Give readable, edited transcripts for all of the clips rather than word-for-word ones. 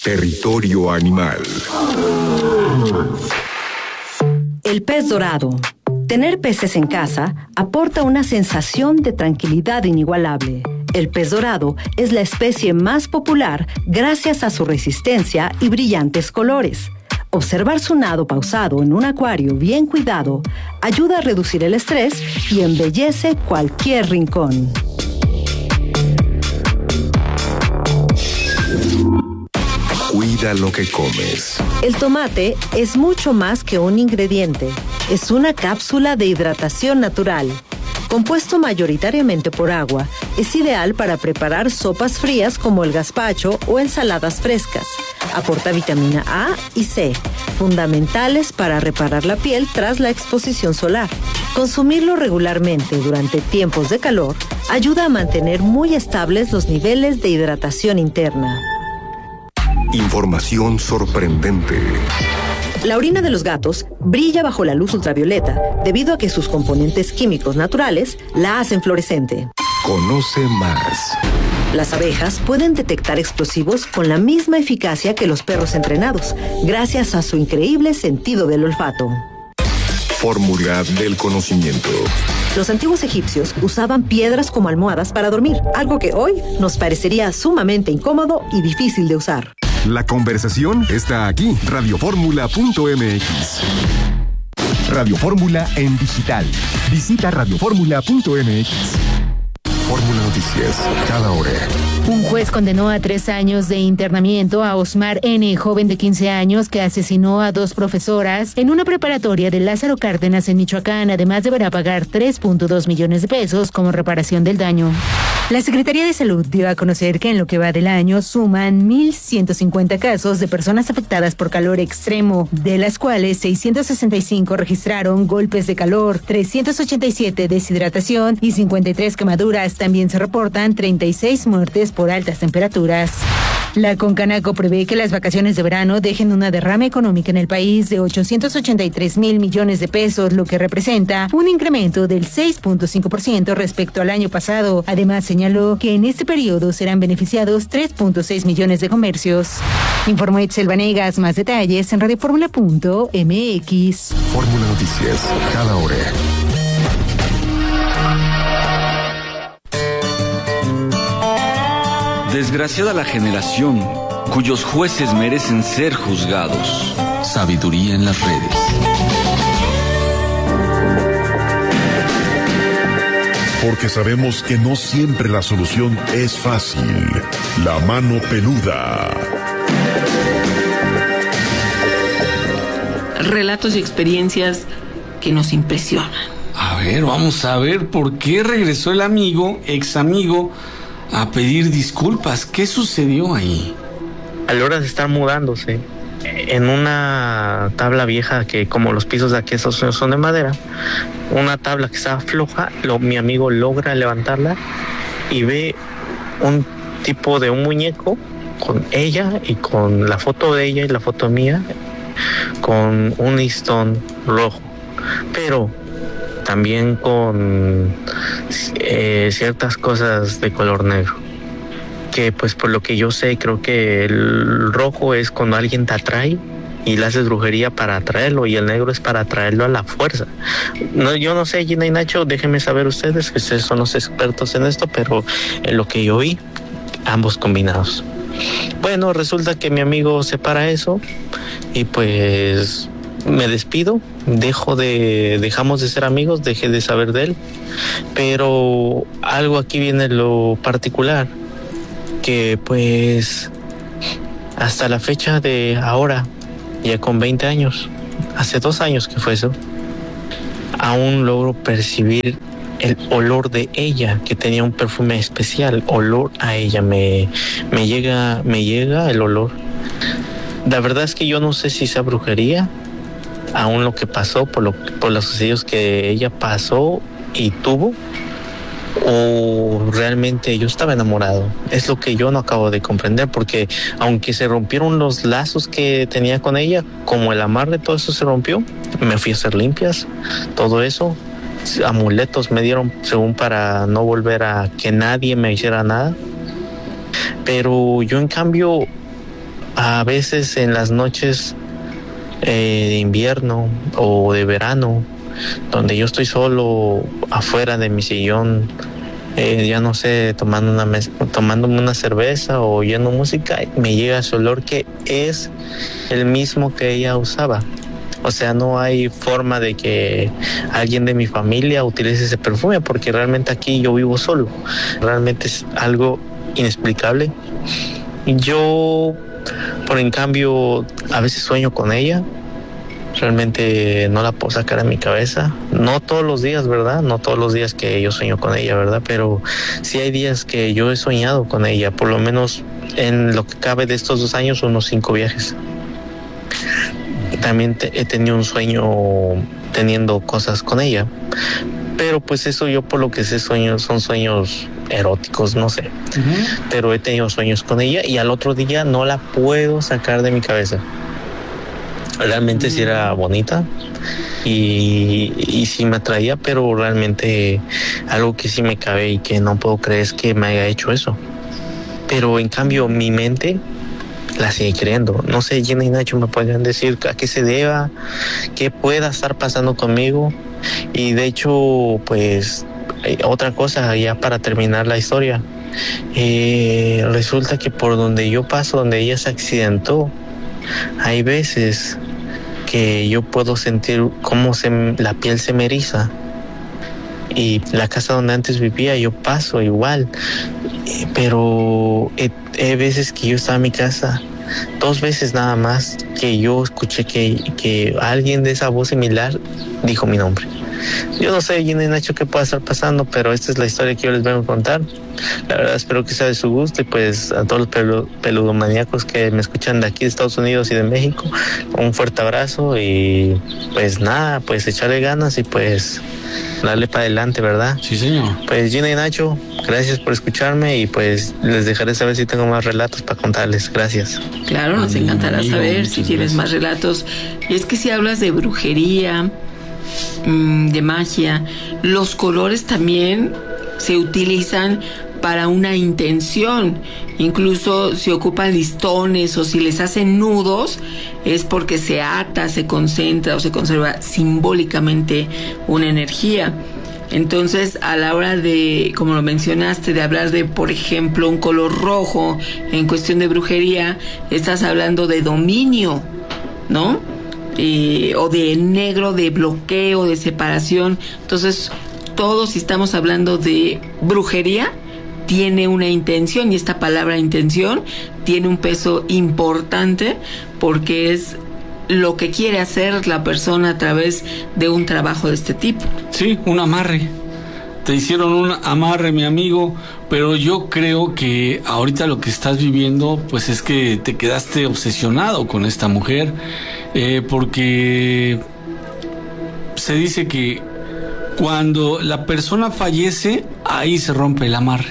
Territorio Animal. El pez dorado. Tener peces en casa aporta una sensación de tranquilidad inigualable. El pez dorado es la especie más popular gracias a su resistencia y brillantes colores. Observar su nado pausado en un acuario bien cuidado ayuda a reducir el estrés y embellece cualquier rincón. Cuida lo que comes. El tomate es mucho más que un ingrediente. Es una cápsula de hidratación natural. Compuesto mayoritariamente por agua, es ideal para preparar sopas frías como el gazpacho o ensaladas frescas. Aporta vitamina A y C, fundamentales para reparar la piel tras la exposición solar. Consumirlo regularmente durante tiempos de calor ayuda a mantener muy estables los niveles de hidratación interna. Información sorprendente. La orina de los gatos brilla bajo la luz ultravioleta debido a que sus componentes químicos naturales la hacen fluorescente. Conoce más. Las abejas pueden detectar explosivos con la misma eficacia que los perros entrenados, gracias a su increíble sentido del olfato. Fórmula del conocimiento. Los antiguos egipcios usaban piedras como almohadas para dormir, algo que hoy nos parecería sumamente incómodo y difícil de usar. La conversación está aquí, radioformula.mx. Radio Fórmula en digital. Visita radioformula.mx. Fórmula Noticias, cada hora. Un juez condenó a 3 años de internamiento a Osmar N., joven de 15 años que asesinó a 2 profesoras en una preparatoria de Lázaro Cárdenas en Michoacán. Además, deberá pagar 3.2 millones de pesos como reparación del daño. La Secretaría de Salud dio a conocer que en lo que va del año suman 1,150 casos de personas afectadas por calor extremo, de las cuales 665 registraron golpes de calor, 387 deshidratación y 53 quemaduras. También se reportan 36 muertes por altas temperaturas. La Concanaco prevé que las vacaciones de verano dejen una derrama económica en el país de 883,000 millones de pesos, lo que representa un incremento del 6.5% respecto al año pasado. Además, señaló que en este periodo serán beneficiados 3.6 millones de comercios. Informó Itzel Vanegas. Más detalles en radioformula.mx. Fórmula Noticias, cada hora. Desgraciada la generación cuyos jueces merecen ser juzgados. Sabiduría en las redes. Porque sabemos que no siempre la solución es fácil. La mano peluda. Relatos y experiencias que nos impresionan. A ver, vamos a ver por qué regresó el ex amigo, a pedir disculpas. ¿Qué sucedió ahí? A la hora de estar mudándose en una tabla vieja, que como los pisos de aquí son de madera, una tabla que estaba floja, mi amigo logra levantarla y ve un tipo de un muñeco con ella y con la foto de ella y la foto mía, con un listón rojo, pero también con ciertas cosas de color negro, que pues por lo que yo sé, creo que el rojo es cuando alguien te atrae y le haces brujería para atraerlo, y el negro es para atraerlo a la fuerza. No, yo no sé, Gina y Nacho, déjenme saber ustedes, que ustedes son los expertos en esto, pero en lo que yo vi, ambos combinados. Bueno, resulta que mi amigo separa eso y pues me despido, dejamos de ser amigos, dejé de saber de él, pero algo aquí viene lo particular, que pues hasta la fecha de ahora, ya con 20 años, hace 2 años que fue eso, aún logro percibir el olor de ella, que tenía un perfume especial, olor a ella, me llega el olor. La verdad es que yo no sé si sea brujería, aún lo que pasó, por los sucesos que ella pasó y tuvo, o realmente yo estaba enamorado. Es lo que yo no acabo de comprender, porque aunque se rompieron los lazos que tenía con ella, como el amarre, todo eso se rompió, me fui a hacer limpias, todo eso, amuletos me dieron según para no volver a que nadie me hiciera nada, pero yo en cambio a veces en las noches de invierno o de verano, donde yo estoy solo afuera de mi sillón, ya no sé, tomándome una cerveza o oyendo música, me llega ese olor que es el mismo que ella usaba. O sea, no hay forma de que alguien de mi familia utilice ese perfume, porque realmente aquí yo vivo solo. Realmente es algo inexplicable. Yo, por en cambio, a veces sueño con ella. Realmente no la puedo sacar de mi cabeza. No todos los días, ¿verdad? No todos los días que yo sueño con ella, ¿verdad? Pero sí hay días que yo he soñado con ella. Por lo menos en lo que cabe de estos 2 años, unos 5 viajes. También he tenido un sueño teniendo cosas con ella. Pero pues eso, yo por lo que sé, son sueños eróticos, no sé. Pero he tenido sueños con ella y al otro día no la puedo sacar de mi cabeza. Realmente sí era bonita y sí me atraía, pero realmente algo que sí me cabe y que no puedo creer es que me haya hecho eso. Pero en cambio mi mente la sigue creyendo. No sé, Gina y Nacho me podrían decir a qué se deba, qué pueda estar pasando conmigo. Y de hecho, pues, otra cosa ya para terminar la historia. Resulta que por donde yo paso, donde ella se accidentó, hay veces que yo puedo sentir cómo la piel se me eriza. Y la casa donde antes vivía, yo paso igual. Pero hay veces que yo estaba en mi casa, 2 veces nada más, que yo escuché que alguien de esa voz similar dijo mi nombre. Yo no sé, Gina y Nacho, qué pueda estar pasando, pero esta es la historia que yo les vengo a contar. La verdad, espero que sea de su gusto y pues a todos los peludomaníacos que me escuchan de aquí de Estados Unidos y de México, un fuerte abrazo y pues nada, pues echarle ganas y pues darle para adelante, ¿verdad? Sí, señor. Pues Gina y Nacho, gracias por escucharme y pues les dejaré saber si tengo más relatos para contarles. Gracias. Claro, nos encantará saber si tienes más relatos. Y es que si hablas de brujería, de magia, los colores también se utilizan para una intención. Incluso si ocupan listones o si les hacen nudos, es porque se ata, se concentra o se conserva simbólicamente una energía. Entonces, a la hora de, como lo mencionaste, de hablar de, por ejemplo, un color rojo en cuestión de brujería, estás hablando de dominio, ¿no? O de negro, de bloqueo, de separación. Entonces, todos, si estamos hablando de brujería, tiene una intención, y esta palabra intención tiene un peso importante porque es lo que quiere hacer la persona a través de un trabajo de este tipo. Sí, un amarre. Te hicieron un amarre, mi amigo, pero yo creo que ahorita lo que estás viviendo, pues es que te quedaste obsesionado con esta mujer, porque se dice que cuando la persona fallece, ahí se rompe el amarre.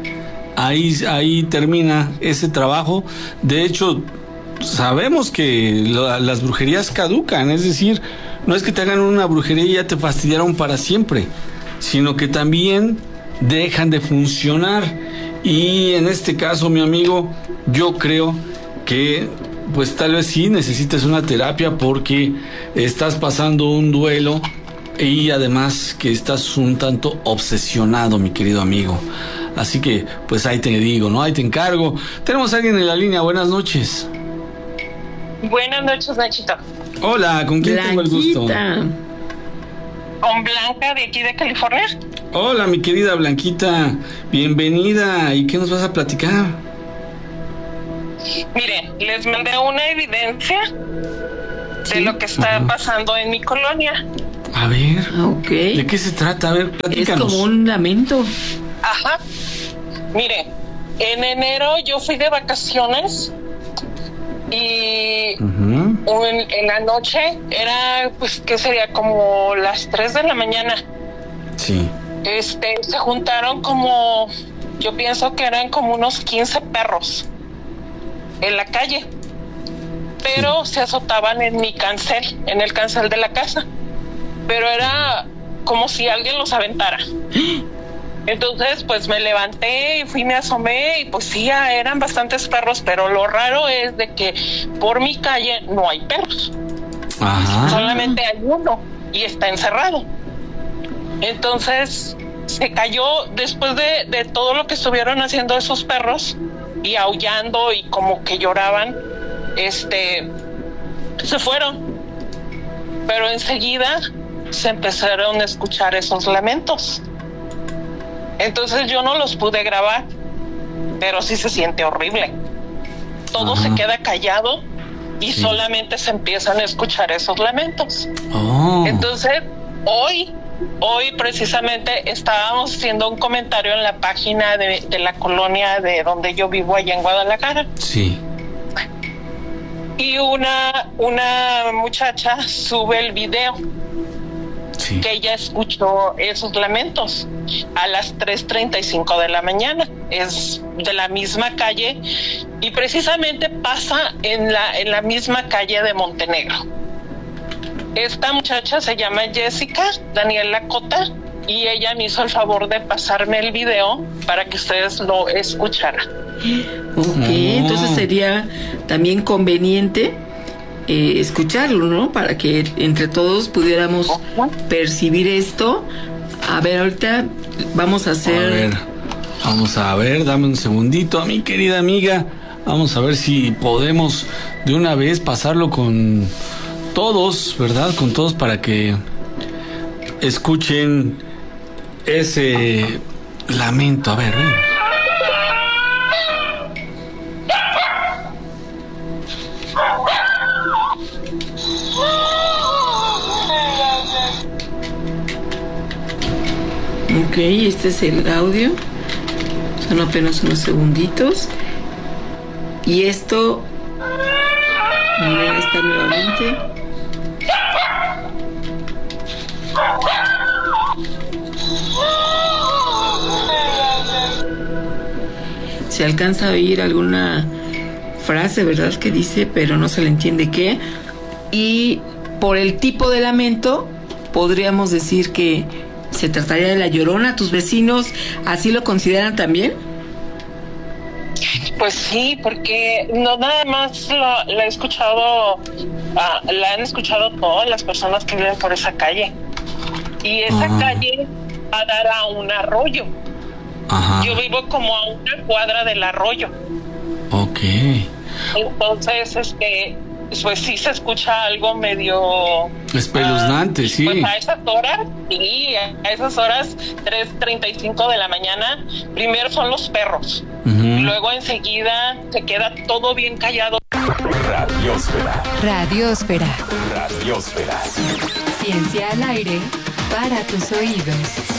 Ahí termina ese trabajo. De hecho, sabemos que las brujerías caducan, es decir, no es que te hagan una brujería y ya te fastidiaron para siempre, sino que también dejan de funcionar. Y en este caso, mi amigo, yo creo que pues tal vez sí necesites una terapia porque estás pasando un duelo y además que estás un tanto obsesionado, mi querido amigo. Así que pues ahí te digo, ¿no? Ahí te encargo. Tenemos a alguien en la línea. Buenas noches. Buenas noches, Nachito. Hola, ¿con quién tengo el gusto? Con Blanca, de aquí de California. Hola, mi querida Blanquita, bienvenida. ¿Y qué nos vas a platicar? Mire, les mandé una evidencia de lo que está pasando en mi colonia. A ver, okay. ¿De qué se trata? A ver, platícanos. Es como un lamento. Ajá. Mire, en enero yo fui de vacaciones y en la noche era, pues, ¿qué sería? Como las 3 de la mañana. Sí. Se juntaron como, yo pienso que eran como unos 15 perros en la calle, pero se azotaban en mi cancel, en el cancel de la casa, pero era como si alguien los aventara. Entonces, pues me levanté y me asomé y pues sí, eran bastantes perros, pero lo raro es de que por mi calle no hay perros. Ajá. Solamente hay uno y está encerrado. Entonces, se cayó después de todo lo que estuvieron haciendo esos perros y aullando y como que lloraban, se fueron. Pero enseguida se empezaron a escuchar esos lamentos. Entonces yo no los pude grabar, pero sí se siente horrible. Todo se queda callado y solamente se empiezan a escuchar esos lamentos. Entonces, hoy precisamente estábamos haciendo un comentario en la página de la colonia de donde yo vivo allá en Guadalajara. Sí. Y una muchacha sube el video que ella escuchó esos lamentos a las 3:35 de la mañana. Es de la misma calle y precisamente pasa en la misma calle de Montenegro. Esta muchacha se llama Jessica Daniela Cota y ella me hizo el favor de pasarme el video para que ustedes lo escucharan. Entonces sería también conveniente escucharlo, ¿no? Para que entre todos pudiéramos percibir esto. A ver, ahorita vamos a hacer... Vamos a ver, dame un segundito, mi querida amiga. Vamos a ver si podemos de una vez pasarlo con todos, ¿verdad? Con todos para que escuchen ese lamento. A ver, ven. Ok, este es el audio. Son apenas unos segunditos. Y esto... Miren, está nuevamente. Se alcanza a oír alguna frase, ¿verdad? Que dice, pero no se le entiende qué. Y por el tipo de lamento, podríamos decir que se trataría de la Llorona. ¿Tus vecinos así lo consideran también? Pues sí, porque no nada más la he escuchado, la han escuchado todas las personas que viven por esa calle. Y esa calle va a dar a un arroyo. Yo vivo como a una cuadra del arroyo. Ok. Entonces, pues sí se escucha algo medio espeluznante, sí. Pues a esas horas, 3:35 de la mañana, primero son los perros. Luego enseguida se queda todo bien callado. Radiósfera. Radiósfera. Radiósfera. Ciencia al aire para tus oídos.